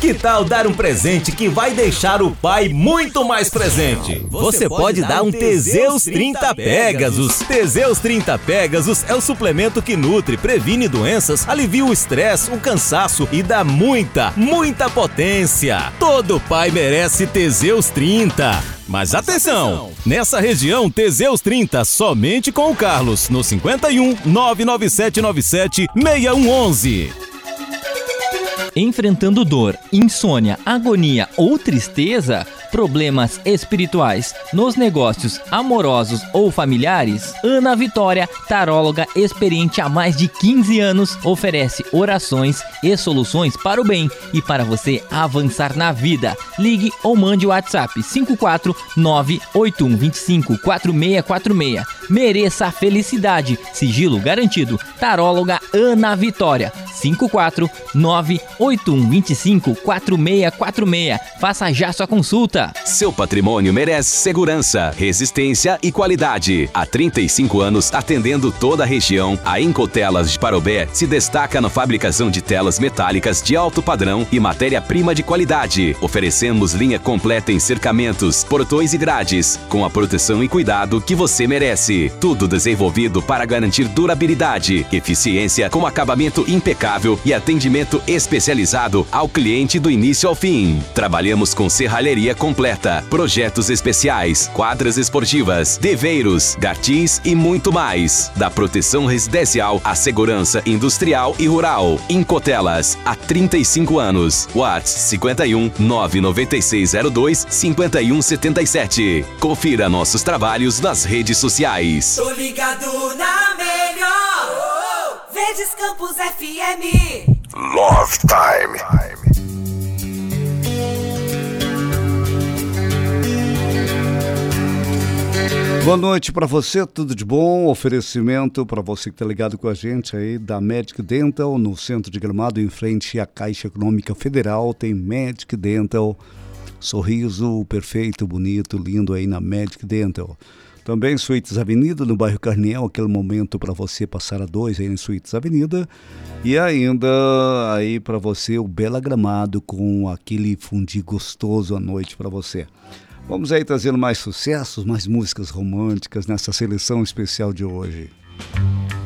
Que tal dar um presente que vai deixar o pai muito mais presente? Você pode dar um Teseus 30 Pegasus. Teseus 30 Pegasus é o suplemento que nutre, previne doenças, alivia o estresse, o cansaço e dá muita potência. Todo pai merece Teseus 30. Mas atenção! Nessa região, Teseus 30 somente com o Carlos, no 51 99797 6111. Enfrentando dor, insônia, agonia ou tristeza, problemas espirituais, nos negócios amorosos ou familiares, Ana Vitória, taróloga experiente há mais de 15 anos, oferece orações e soluções para o bem e para você avançar na vida. Ligue ou mande o WhatsApp 54981254646. Mereça a felicidade, sigilo garantido. Taróloga Ana Vitória, 54981254646. Faça já sua consulta. Seu patrimônio merece segurança, resistência e qualidade. Há 35 anos atendendo toda a região, a Incotelas de Parobé se destaca na fabricação de telas metálicas de alto padrão e matéria-prima de qualidade. Oferecemos linha completa em cercamentos, portões e grades, com a proteção e cuidado que você merece. Tudo desenvolvido para garantir durabilidade, eficiência com acabamento impecável e atendimento especializado ao cliente do início ao fim. Trabalhamos com serralheria completa, projetos especiais, quadras esportivas, deveiros, gartis e muito mais. Da proteção residencial à segurança industrial e rural. Incotelas, há 35 anos. WhatsApp 51 99602 5177. Confira nossos trabalhos nas redes sociais. Tô ligado na melhor. Verdes Campos FM. Love Time. Boa noite para você, tudo de bom? Oferecimento para você que está ligado com a gente aí da Medic Dental, no centro de Gramado, em frente à Caixa Econômica Federal, tem Medic Dental, sorriso perfeito, bonito, lindo aí na Medic Dental. Também Suítes Avenida, no bairro Carniel, aquele momento para você passar a 2 aí em Suítes Avenida. E ainda aí para você o Bela Gramado com aquele fundi gostoso à noite para você. Vamos aí trazendo mais sucessos, mais músicas românticas nessa seleção especial de hoje.